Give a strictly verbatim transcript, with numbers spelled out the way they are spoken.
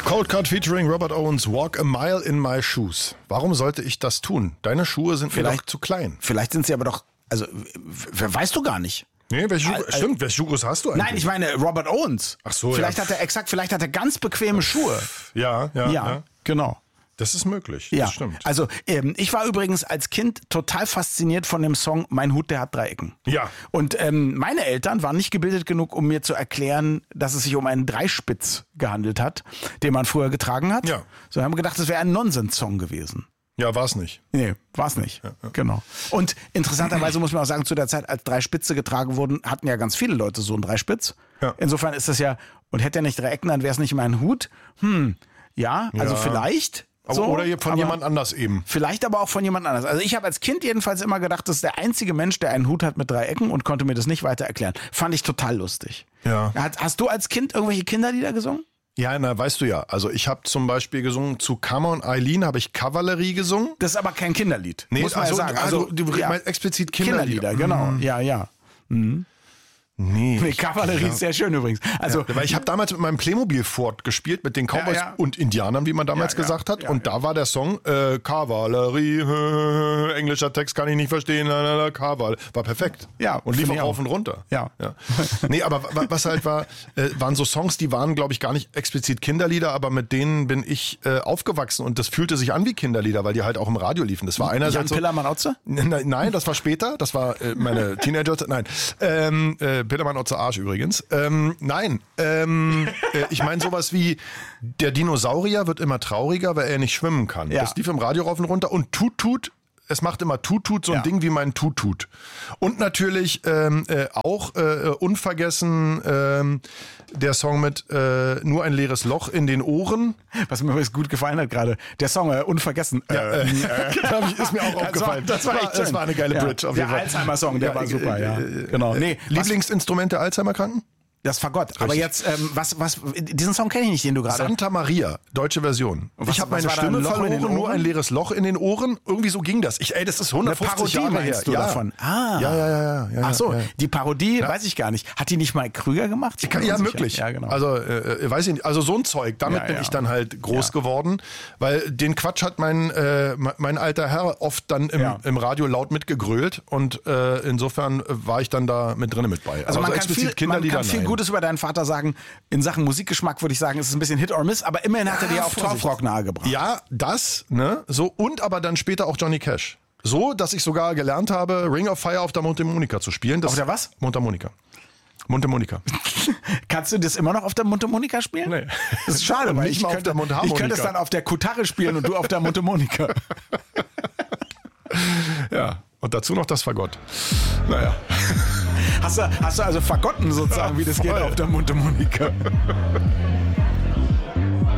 Cold Cut featuring Robert Owens, Walk a Mile in My Shoes. Warum sollte ich das tun? Deine Schuhe sind vielleicht mir doch zu klein. Vielleicht sind sie aber doch, also, w- weißt du gar nicht. Nee, welche Schuhe, also, stimmt, welche Schuhe hast du eigentlich? Nein, ich meine Robert Owens. Ach so, Vielleicht ja. hat er exakt, vielleicht hat er ganz bequeme Schuhe. Ja, ja, Ja, ja. genau. Das ist möglich, Ja, das stimmt. also ähm, ich war übrigens als Kind total fasziniert von dem Song Mein Hut, der hat drei Ecken. Ja. Und ähm, meine Eltern waren nicht gebildet genug, um mir zu erklären, dass es sich um einen Dreispitz gehandelt hat, den man früher getragen hat. Ja. So haben wir gedacht, das wäre ein Nonsens-Song gewesen. Ja, war's nicht. Nee, war's nicht. Ja, ja. Genau. Und interessanterweise muss man auch sagen, zu der Zeit, als drei Spitze getragen wurden, hatten ja ganz viele Leute so einen Dreispitz. Ja. Insofern ist das ja, und hätte er nicht drei Ecken, dann wäre es nicht mein Hut. Hm, ja, also Ja. vielleicht. Aber, so, oder von aber jemand anders eben. Vielleicht aber auch von jemand anders. Also ich habe als Kind jedenfalls immer gedacht, das ist der einzige Mensch, der einen Hut hat mit drei Ecken und konnte mir das nicht weiter erklären. Fand ich total lustig. Ja. Hast, hast du als Kind irgendwelche Kinderlieder gesungen? Ja, na, weißt du ja. Also ich habe zum Beispiel gesungen, zu Kammer und Eileen habe ich Kavallerie gesungen. Das ist aber kein Kinderlied, Nee, muss man also, ja sagen. Also, du, du ja, meinst explizit Kinderlieder. Kinderlieder, genau. Ja, ja. Nee. Nee, Kavallerie ist sehr schön übrigens. Also, Ja, weil ich habe damals mit meinem Playmobil Fort gespielt, mit den Cowboys Ja, ja. und Indianern, wie man damals Ja, ja. gesagt hat. Ja, und ja. da war der Song äh, Kavallerie, äh, englischer Text kann ich nicht verstehen, lalala, Kaval. War perfekt. Ja, und lief finde auch ich rauf auch. und runter. Ja. ja. Nee, aber wa- was halt war, äh, waren so Songs, die waren, glaube ich, gar nicht explizit Kinderlieder, aber mit denen bin ich äh, aufgewachsen und das fühlte sich an wie Kinderlieder, weil die halt auch im Radio liefen. Das war Jan einerseits so, Pillermann-Otze? Nein, nein, das war später. Das war äh, meine Teenager. Nein, ähm, äh, Petermann Otze Arsch übrigens. Ähm, nein, ähm, äh, ich meine sowas wie der Dinosaurier wird immer trauriger, weil er nicht schwimmen kann. Ja. Das lief im Radio rauf und runter und Tut Tut. Es macht immer Tut Tut, so ein Ja. Ding wie mein Tut Tut. Und natürlich ähm, äh, auch äh, unvergessen ähm, der Song mit äh, Nur ein leeres Loch in den Ohren. Was mir übrigens gut gefallen hat gerade. Der Song, äh, unvergessen. Ja, äh, äh, glaub ich, ist mir auch das war, aufgefallen. das war, echt das schön. war eine geile ja. Bridge auf der jeden Fall. Alzheimer-Song, der Ja, war super, äh, ja. äh, Genau. Nee, was, Lieblingsinstrument der Alzheimer-Kranken? das Fagott. Aber jetzt, ähm, was, was, diesen Song kenne ich nicht, den du gerade... Santa Maria, deutsche Version. was- ich habe was meine war da, ein Stimme Loch in den verloren, nur Ohren? ein leeres Loch in den Ohren. Irgendwie so ging das. Ich, ey, das ist hundertfünfzig Parodie Jahre meinst her. du ja. davon? Ah. Ja, ja, ja, ja. ja Ach so, ja. die Parodie, weiß ich gar nicht. Hat die nicht Mike Krüger gemacht? Ich Kann, bin ja, unsicher. möglich. Ja, genau. Also, äh, weiß ich nicht. Also so ein Zeug, damit Ja, bin ja. ich dann halt groß Ja. geworden, weil den Quatsch hat mein äh, mein alter Herr oft dann im, Ja. im Radio laut mitgegrölt und äh, insofern war ich dann da mit drinne mit bei. Also man kann, viel, man Kinderlieder, kann viel nein. Gutes über deinen Vater sagen. In Sachen Musikgeschmack würde ich sagen, es ist ein bisschen Hit or Miss, aber immerhin hat er dir auch Vorsicht. Torfrock nahegebracht. Ja, das, ne, so, und aber dann später auch Johnny Cash. So, dass ich sogar gelernt habe, Ring of Fire auf der Mundharmonika zu spielen. Das Auf der was? Mundharmonika. Mundharmonika. Kannst du das immer noch auf der Mundharmonika spielen? Nee. Das ist schade, weil Nicht ich mal auf könnte, der Mundharmonika. ich könnte es dann auf der Kutarre spielen und du auf der Mundharmonika. Ja, und dazu noch das Fagott. Naja. Hast du, hast du also vergotten sozusagen, wie das geht Voll. auf der Mundharmonika?